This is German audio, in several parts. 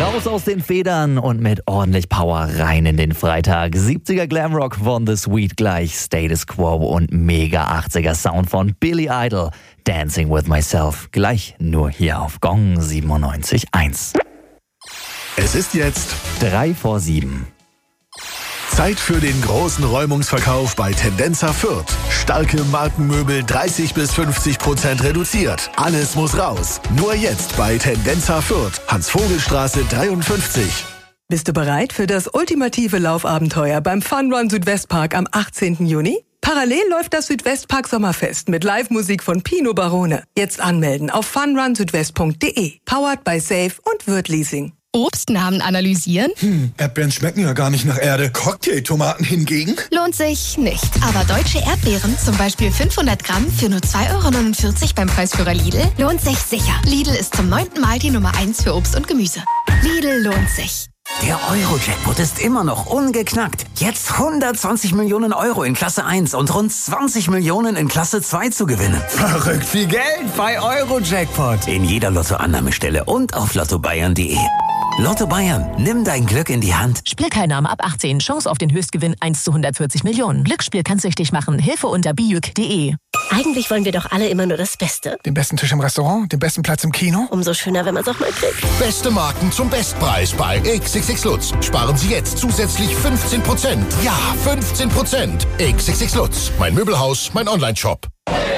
Raus aus den Federn und mit ordentlich Power rein in den Freitag. 70er Glamrock von The Sweet gleich Status Quo und mega 80er Sound von Billy Idol. Dancing with Myself gleich nur hier auf Gong 97.1. Es ist jetzt 6:03. Zeit für den großen Räumungsverkauf bei Tendenza Fürth. Starke Markenmöbel 30-50% reduziert. Alles muss raus. Nur jetzt bei Tendenza Fürth. Hans-Vogel-Straße 53. Bist du bereit für das ultimative Laufabenteuer beim Fun Run Südwestpark am 18. Juni? Parallel läuft das Südwestpark Sommerfest mit Live-Musik von Pino Barone. Jetzt anmelden auf funrunsüdwest.de. Powered by Safe und Würth Leasing. Obstnamen analysieren? Erdbeeren schmecken ja gar nicht nach Erde. Cocktailtomaten hingegen? Lohnt sich nicht. Aber deutsche Erdbeeren, zum Beispiel 500 Gramm für nur 2,49 € beim Preisführer Lidl, lohnt sich sicher. Lidl ist zum 9. Mal die Nummer 1 für Obst und Gemüse. Lidl lohnt sich. Der Euro-Jackpot ist immer noch ungeknackt. Jetzt 120 Millionen Euro in Klasse 1 und rund 20 Millionen in Klasse 2 zu gewinnen. Verrückt viel Geld bei Euro-Jackpot. In jeder Lottoannahmestelle und auf lottobayern.de. Lotto Bayern, nimm dein Glück in die Hand. Spielteilnahme ab 18. Chance auf den Höchstgewinn 1 zu 140 Millionen. Glücksspiel kann süchtig machen. Hilfe unter biuk.de. Eigentlich wollen wir doch alle immer nur das Beste. Den besten Tisch im Restaurant, den besten Platz im Kino. Umso schöner, wenn man es auch mal kriegt. Beste Marken zum Bestpreis bei XXX Lutz. Sparen Sie jetzt zusätzlich 15%. Ja, 15%. XXX Lutz. Mein Möbelhaus, mein Onlineshop.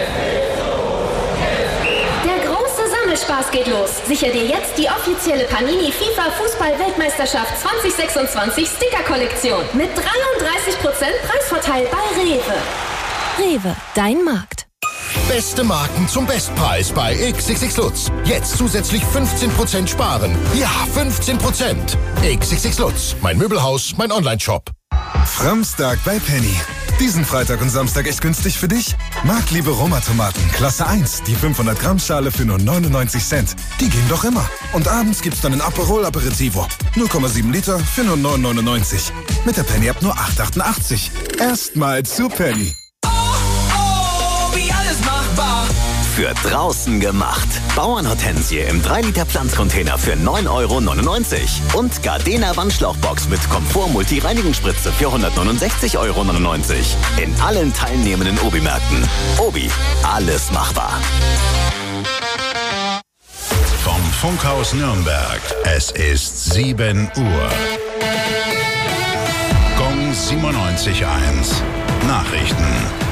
Spaß geht los. Sicher dir jetzt die offizielle Panini FIFA Fußball-Weltmeisterschaft 2026 Sticker-Kollektion mit 33% Preisvorteil bei Rewe. Rewe, dein Markt. Beste Marken zum Bestpreis bei XXX Lutz. Jetzt zusätzlich 15% sparen. Ja, 15%. XXX Lutz. Mein Möbelhaus, mein Onlineshop. Framstag bei Penny. Diesen Freitag und Samstag echt günstig für dich? Marktliebe Roma-Tomaten, Klasse 1, die 500 Gramm Schale für nur 99 Cent. Die gehen doch immer. Und abends gibt's dann ein Aperol Aperitivo. 0,7 Liter für nur 9,99. Mit der Penny ab nur 8,88. Erstmal zu Penny. Wie alles machbar. Für draußen gemacht. Bauernhortensie im 3-Liter Pflanzcontainer für 9,99 € und Gardena Wandschlauchbox mit Komfort-Multi-Reinigungsspritze für 169,99 € in allen teilnehmenden Obi-Märkten. Obi, alles machbar. Vom Funkhaus Nürnberg. Es ist 7 Uhr. Gong 97.1. Nachrichten.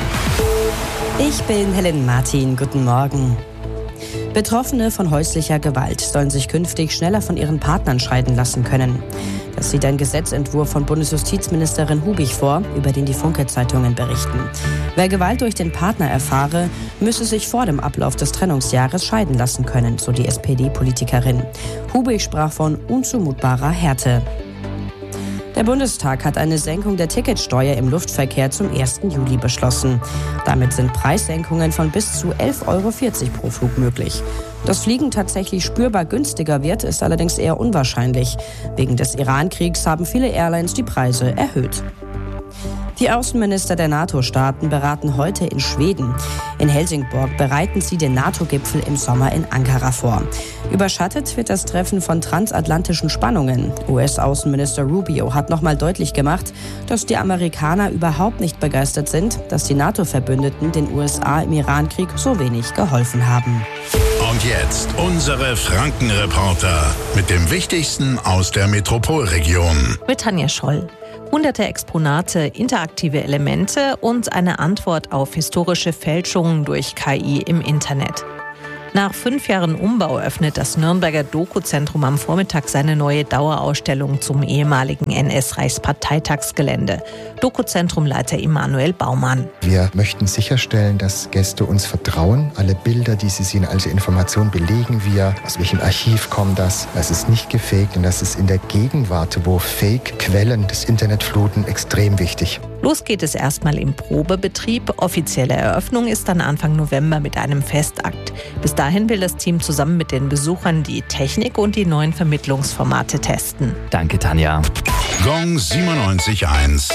Ich bin Helen Martin. Guten Morgen. Betroffene von häuslicher Gewalt sollen sich künftig schneller von ihren Partnern scheiden lassen können. Das sieht ein Gesetzentwurf von Bundesjustizministerin Hubig vor, über den die Funke-Zeitungen berichten. Wer Gewalt durch den Partner erfahre, müsse sich vor dem Ablauf des Trennungsjahres scheiden lassen können, so die SPD-Politikerin. Hubig sprach von unzumutbarer Härte. Der Bundestag hat eine Senkung der Ticketsteuer im Luftverkehr zum 1. Juli beschlossen. Damit sind Preissenkungen von bis zu 11,40 € pro Flug möglich. Dass Fliegen tatsächlich spürbar günstiger wird, ist allerdings eher unwahrscheinlich. Wegen des Iran-Kriegs haben viele Airlines die Preise erhöht. Die Außenminister der NATO-Staaten beraten heute in Schweden. In Helsingborg bereiten sie den NATO-Gipfel im Sommer in Ankara vor. Überschattet wird das Treffen von transatlantischen Spannungen. US-Außenminister Rubio hat nochmal deutlich gemacht, dass die Amerikaner überhaupt nicht begeistert sind, dass die NATO-Verbündeten den USA im Iran-Krieg so wenig geholfen haben. Und jetzt unsere Franken-Reporter mit dem Wichtigsten aus der Metropolregion. Mit Tanja Scholl. Hunderte Exponate, interaktive Elemente und eine Antwort auf historische Fälschungen durch KI im Internet. Nach 5 Jahren Umbau öffnet das Nürnberger Doku-Zentrum am Vormittag seine neue Dauerausstellung zum ehemaligen NS-Reichsparteitagsgelände. Doku-Zentrumleiter Emanuel Baumann. Wir möchten sicherstellen, dass Gäste uns vertrauen. Alle Bilder, die sie sehen, also Informationen belegen wir. Aus welchem Archiv kommt das? Das ist nicht gefaked und das ist in der Gegenwart, wo Fake-Quellen des Internet fluten, extrem wichtig. Los geht es erstmal im Probebetrieb. Offizielle Eröffnung ist dann Anfang November mit einem Festakt. Bis dahin will das Team zusammen mit den Besuchern die Technik und die neuen Vermittlungsformate testen. Danke, Tanja. Gong 97.1.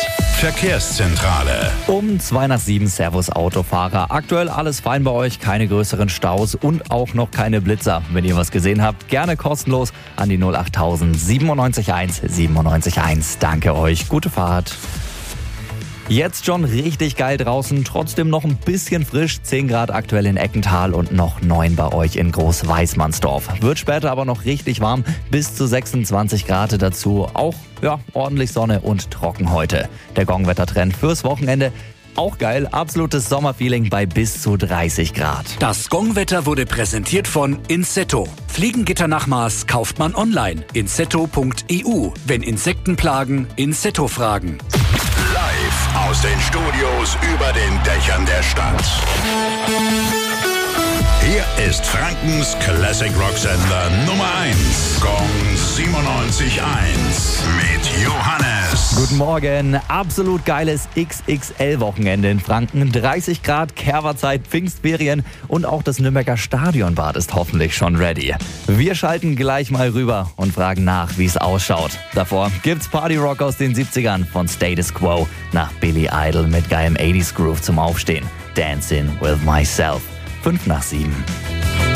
Verkehrszentrale. Um 6:02, Servus Autofahrer. Aktuell alles fein bei euch, keine größeren Staus und auch noch keine Blitzer. Wenn ihr was gesehen habt, gerne kostenlos an die 08000 971 971. Danke euch, gute Fahrt. Jetzt schon richtig geil draußen, trotzdem noch ein bisschen frisch. 10 Grad aktuell in Eckental und noch 9 bei euch in Großweißmannsdorf. Wird später aber noch richtig warm, bis zu 26 Grad dazu. Auch ordentlich Sonne und trocken heute. Der Gongwettertrend fürs Wochenende. Auch geil, absolutes Sommerfeeling bei bis zu 30 Grad. Das Gongwetter wurde präsentiert von Insetto. Fliegengitter nach Maß kauft man online. Insetto.eu. Wenn Insekten plagen, Insetto fragen. Live aus den Studios über den Dächern der Stadt. Hier ist Frankens Classic Rock Sender Nummer 1. Gong 97.1 mit Johannes. Guten Morgen. Absolut geiles XXL-Wochenende in Franken. 30 Grad, Kerberzeit, Pfingstferien und auch das Nürnberger Stadionbad ist hoffentlich schon ready. Wir schalten gleich mal rüber und fragen nach, wie es ausschaut. Davor gibt's Partyrock aus den 70ern von Status Quo nach Billy Idol mit geilem 80s Groove zum Aufstehen. Dancing with Myself. 5:07.